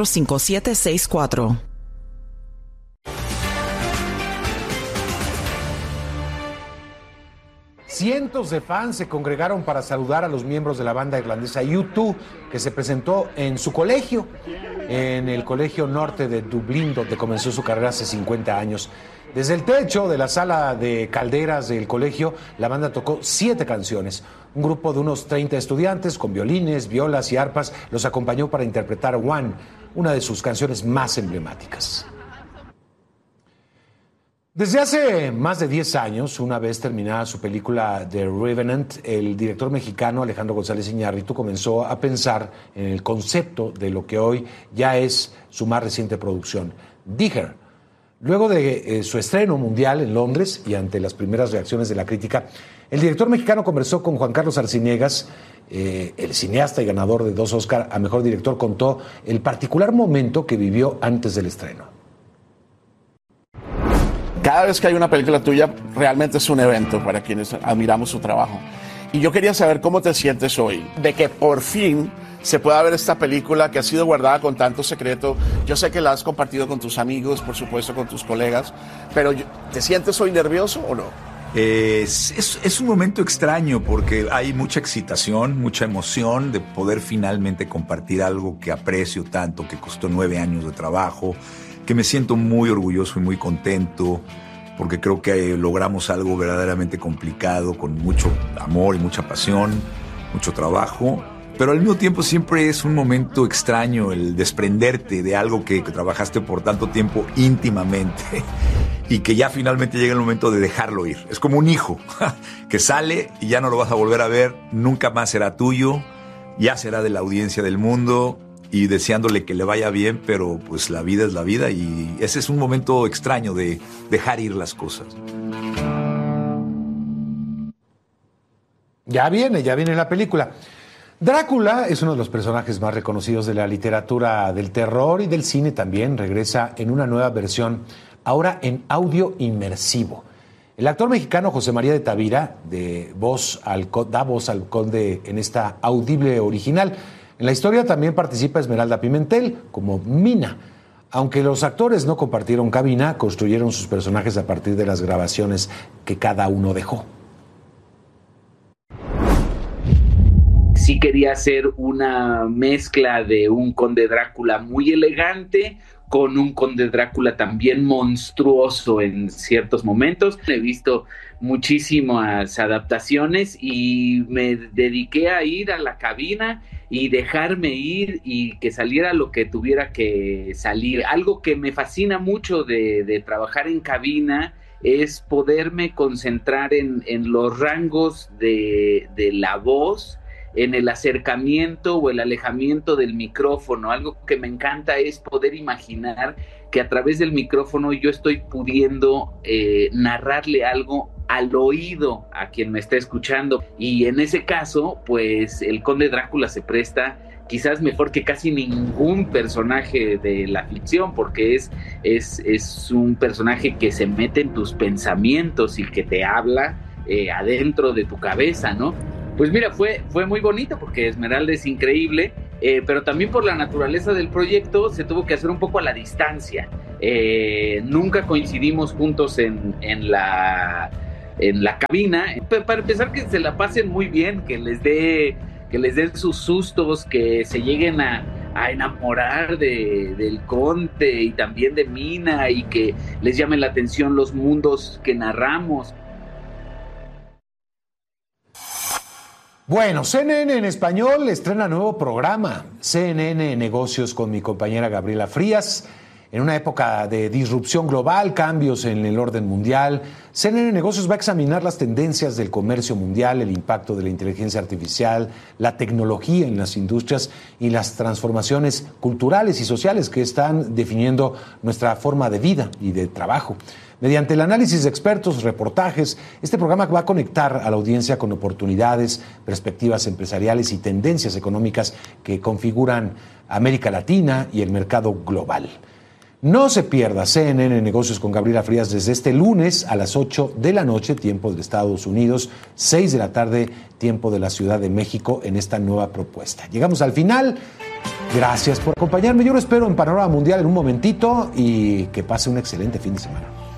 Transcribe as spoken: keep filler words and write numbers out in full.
cuatro cinco siete seis cuatro. Cientos de fans se congregaron para saludar a los miembros de la banda irlandesa U dos, que se presentó en su colegio, en el Colegio Norte de Dublín, donde comenzó su carrera hace cincuenta años. Desde el techo de la sala de calderas del colegio, la banda tocó siete canciones. Un grupo de unos treinta estudiantes con violines, violas y arpas los acompañó para interpretar One, una de sus canciones más emblemáticas. Desde hace más de diez años, una vez terminada su película The Revenant, el director mexicano Alejandro González Iñárritu comenzó a pensar en el concepto de lo que hoy ya es su más reciente producción, Digger. Luego de eh, su estreno mundial en Londres y ante las primeras reacciones de la crítica, el director mexicano conversó con Juan Carlos Arciniegas, eh, el cineasta y ganador de dos Oscar a Mejor Director, contó el particular momento que vivió antes del estreno. Cada vez que hay una película tuya, realmente es un evento para quienes admiramos su trabajo. Y yo quería saber cómo te sientes hoy, de que por fin se pueda ver esta película que ha sido guardada con tanto secreto. Yo sé que la has compartido con tus amigos, por supuesto con tus colegas, pero ¿te sientes hoy nervioso o no? Eh, es, es, es un momento extraño porque hay mucha excitación, mucha emoción de poder finalmente compartir algo que aprecio tanto, que costó nueve años de trabajo, que me siento muy orgulloso y muy contento porque creo que logramos algo verdaderamente complicado con mucho amor y mucha pasión, mucho trabajo, pero al mismo tiempo siempre es un momento extraño el desprenderte de algo que, que trabajaste por tanto tiempo íntimamente y que ya finalmente llega el momento de dejarlo ir. Es como un hijo que sale y ya no lo vas a volver a ver, nunca más será tuyo, ya será de la audiencia del mundo, y deseándole que le vaya bien, pero pues la vida es la vida y ese es un momento extraño de dejar ir las cosas. Ya viene, ya viene la película. Drácula es uno de los personajes más reconocidos de la literatura del terror y del cine también. Regresa en una nueva versión, ahora en audio inmersivo. El actor mexicano José María de Tavira de voz al, da voz al conde en esta audible original. En la historia también participa Esmeralda Pimentel como Mina. Aunque los actores no compartieron cabina, construyeron sus personajes a partir de las grabaciones que cada uno dejó. Sí quería hacer una mezcla de un conde Drácula muy elegante con un conde Drácula también monstruoso en ciertos momentos. He visto muchísimas adaptaciones y me dediqué a ir a la cabina y dejarme ir y que saliera lo que tuviera que salir. Algo que me fascina mucho de, de trabajar en cabina es poderme concentrar en, en los rangos de, de la voz, en el acercamiento o el alejamiento del micrófono. Algo que me encanta es poder imaginar que a través del micrófono yo estoy pudiendo eh, narrarle algo al oído a quien me está escuchando, y en ese caso pues el conde Drácula se presta quizás mejor que casi ningún personaje de la ficción, porque es, es, es un personaje que se mete en tus pensamientos y que te habla eh, adentro de tu cabeza, ¿no? Pues mira, fue, fue muy bonito porque Esmeralda es increíble, eh, pero también por la naturaleza del proyecto se tuvo que hacer un poco a la distancia. Eh, nunca coincidimos juntos en, en, la, en la cabina. Para empezar, que se la pasen muy bien, que les dé, que les den sus sustos, que se lleguen a, a enamorar de, del conde y también de Mina, y que les llamen la atención los mundos que narramos. Bueno, C N N en español estrena nuevo programa, C N N Negocios, con mi compañera Gabriela Frías. En una época de disrupción global, cambios en el orden mundial, C N N Negocios va a examinar las tendencias del comercio mundial, el impacto de la inteligencia artificial, la tecnología en las industrias y las transformaciones culturales y sociales que están definiendo nuestra forma de vida y de trabajo. Mediante el análisis de expertos, reportajes, este programa va a conectar a la audiencia con oportunidades, perspectivas empresariales y tendencias económicas que configuran América Latina y el mercado global. No se pierda C N N Negocios con Gabriela Frías desde este lunes a las ocho de la noche, tiempo de Estados Unidos, seis de la tarde, tiempo de la Ciudad de México, en esta nueva propuesta. Llegamos al final Gracias por acompañarme. Yo lo espero en Panorama Mundial en un momentito y que pase un excelente fin de semana.